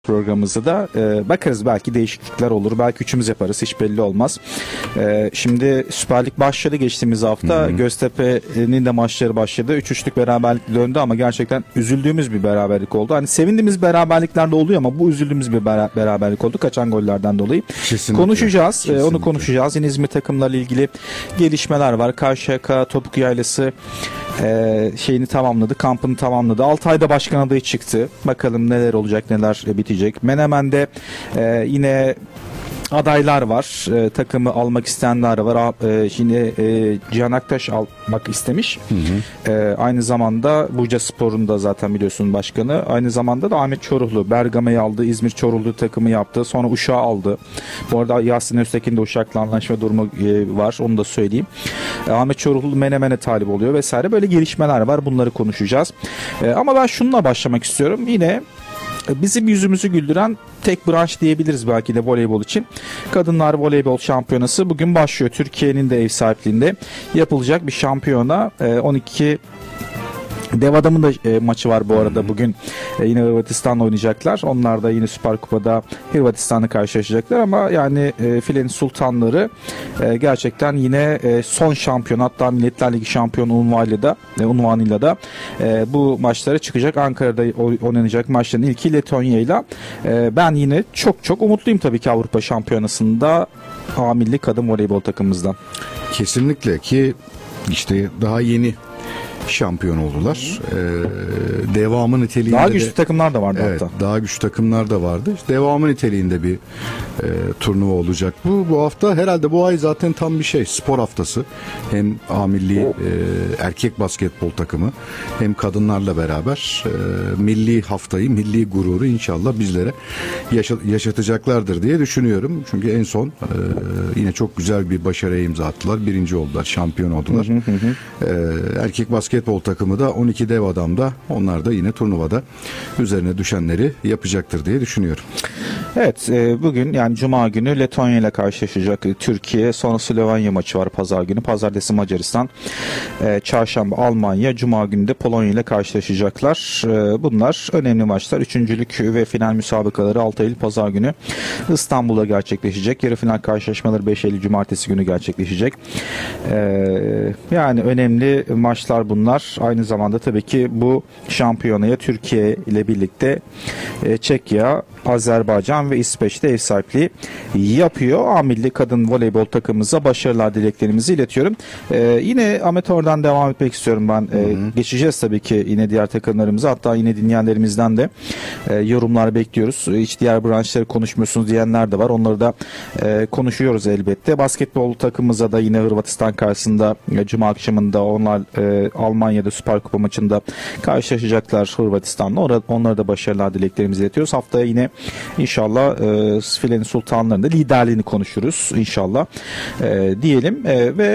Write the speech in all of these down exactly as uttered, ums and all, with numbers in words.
Programımızda da e, bakarız, belki değişiklikler olur, belki üçümüz yaparız, hiç belli olmaz. E, şimdi Süper Lig başladı geçtiğimiz hafta. Hı hı. Göztepe'nin de maçları başladı. üç üçlük beraberlik döndü ama gerçekten üzüldüğümüz bir beraberlik oldu. Hani sevindiğimiz beraberlikler de oluyor ama bu üzüldüğümüz bir beraberlik oldu kaçan gollerden dolayı. Kesinlikle. Konuşacağız. Kesinlikle. Onu konuşacağız. Yine İzmir takımlarıyla ilgili gelişmeler var. Karşıyaka Topuk Yaylası Ee, şeyini tamamladı, kampını tamamladı. Altay'da başkan adayı çıktı. Bakalım neler olacak, neler bitecek. Menemen'de e, yine adaylar var. E, takımı almak isteyenler var. E, şimdi e, Cihan Aktaş almak istemiş. Hı hı. E, aynı zamanda Buca Spor'un da zaten biliyorsun başkanı. Aynı zamanda da Ahmet Çoruhlu Bergama'yı aldı. İzmir Çoruhlu takımı yaptı. Sonra Uşak'ı aldı. Bu arada Yasin Öztekin de Uşak'la anlaşma durumu e, var. Onu da söyleyeyim. E, Ahmet Çoruhlu Menemen'e talip oluyor vesaire. Böyle gelişmeler var. Bunları konuşacağız. E, ama ben şununla başlamak istiyorum. Yine bizim yüzümüzü güldüren tek branş diyebiliriz belki de voleybol için. Kadınlar Voleybol Şampiyonası bugün başlıyor. Türkiye'nin de ev sahipliğinde yapılacak bir şampiyona. on iki Dev Adam'ın da e, maçı var bu arada bugün. E, yine Hırvatistan'la oynayacaklar. Onlar da yine Süper Kupa'da Hırvatistan'la karşılaşacaklar ama yani e, filenin sultanları e, gerçekten yine e, son şampiyon, hatta Milletler Ligi şampiyonu unvanıyla da, e, unvanıyla da e, bu maçlara çıkacak. Ankara'da oynanacak maçların ilki Letonya'yla. E, ben yine çok çok umutluyum tabii ki Avrupa Şampiyonası'nda A milli kadın voleybol takımımızdan. Kesinlikle ki işte daha yeni şampiyon oldular. Ee, devamı niteliğinde daha güçlü de, takımlar da vardı evet, hatta. Daha güçlü takımlar da vardı. İşte devamı niteliğinde bir e, turnuva olacak bu. Bu hafta herhalde bu ay zaten tam bir şey. Spor haftası. Hem A milli e, erkek basketbol takımı hem kadınlarla beraber e, milli haftayı, milli gururu inşallah bizlere yaşa, yaşatacaklardır diye düşünüyorum. Çünkü en son e, yine çok güzel bir başarıya imza attılar. Birinci oldular. Şampiyon oldular. Hı hı hı. E, erkek basketbol Basketbol takımı da on iki Dev Adam'da, onlar da yine turnuvada üzerine düşenleri yapacaktır diye düşünüyorum. Evet, e, bugün yani Cuma günü Letonya ile karşılaşacak Türkiye, sonra Slovenya maçı var Pazar günü. Pazartesi Macaristan, e, Çarşamba Almanya, Cuma günü de Polonya ile karşılaşacaklar. E, bunlar önemli maçlar. Üçüncülük ve final müsabakaları altı Eylül Pazar günü İstanbul'da gerçekleşecek. Yarı final karşılaşmaları beş Eylül Cumartesi günü gerçekleşecek. E, yani önemli maçlar bunlar. Aynı zamanda tabii ki bu şampiyonaya Türkiye ile birlikte e, Çekya, Azerbaycan ve İsveç'te ev sahipliği yapıyor. A milli kadın voleybol takımımıza başarılar dileklerimizi iletiyorum. Ee, yine amatörden devam etmek istiyorum ben. Ee, geçeceğiz tabii ki yine diğer takımlarımıza. Hatta yine dinleyenlerimizden de e, yorumlar bekliyoruz. Hiç diğer branşları konuşmuyorsunuz diyenler de var. Onları da e, konuşuyoruz elbette. Basketbol takımımıza da yine Hırvatistan karşısında e, Cuma akşamında onlar e, Almanya'da Süper Kupa maçında karşılaşacaklar Hırvatistan'la. Orada, onlara da başarılar dileklerimizi iletiyoruz. Haftaya yine İnşallah e, filenin sultanlarında liderliğini konuşuruz inşallah e, diyelim e, ve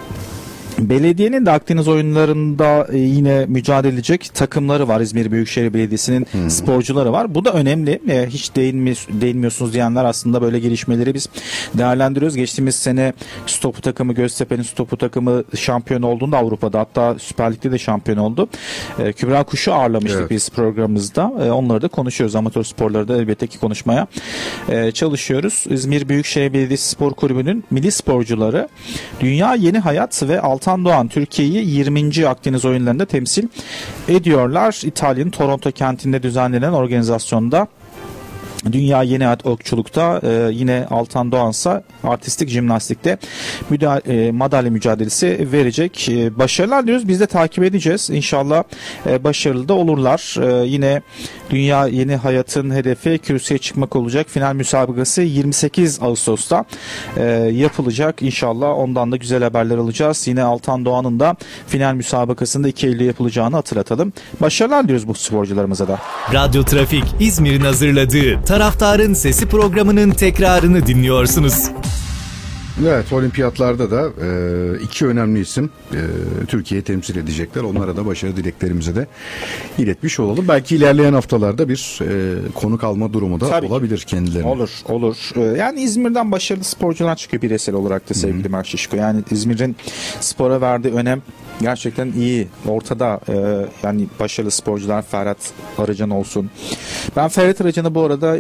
belediyenin de Akdeniz oyunlarında e, yine mücadele edecek takımları var. İzmir Büyükşehir Belediyesi'nin hmm. sporcuları var. Bu da önemli. E, hiç değinmi, değinmiyorsunuz diyenler aslında böyle gelişmeleri biz değerlendiriyoruz. Geçtiğimiz sene Stopu takımı, Göztepe'nin Stopu takımı şampiyon olduğunda Avrupa'da, hatta Süper Lig'de de şampiyon oldu. E, Kübra Kuş'u ağırlamıştık evet. biz programımızda. E, onları da konuşuyoruz. Amatör sporları da elbette ki konuşmaya e, çalışıyoruz. İzmir Büyükşehir Belediyesi Spor Kulübü'nün milli sporcuları Dünya Yeni Hayat ve Altan Doğan Türkiye'yi yirminci Akdeniz oyunlarında temsil ediyorlar. İtalya'nın Toronto kentinde düzenlenen organizasyonda Dünya Yeni Hayat okçulukta e, yine Altan Doğansa artistik jimnastikte müda- e, madalya mücadelesi verecek. E, başarılar diyoruz. Biz de takip edeceğiz. İnşallah e, başarılı da olurlar. E, yine Dünya Yeni Hayat'ın hedefi kürsüye çıkmak olacak. Final müsabakası yirmi sekiz Ağustos'ta e, yapılacak. İnşallah ondan da güzel haberler alacağız. Yine Altan Doğan'ın da final müsabakasında iki Eylül'de yapılacağını hatırlatalım. Başarılar diyoruz bu sporcularımıza da. Radyo Trafik İzmir'in hazırladığı Taraftarın Sesi programının tekrarını dinliyorsunuz. Evet, olimpiyatlarda da e, iki önemli isim e, Türkiye'yi temsil edecekler. Onlara da başarı dileklerimizi de iletmiş olalım. Belki ilerleyen haftalarda bir e, konuk alma durumu da Tabii ki. olabilir kendilerine. Olur, olur. Ee, Yani İzmir'den başarılı sporcular çıkıyor bireysel olarak da sevgili Mert Şişko. Yani İzmir'in spora verdiği önem gerçekten iyi. Ortada e, yani başarılı sporcular Ferhat Arıcan olsun. Ben Ferhat Arıcan'ı bu arada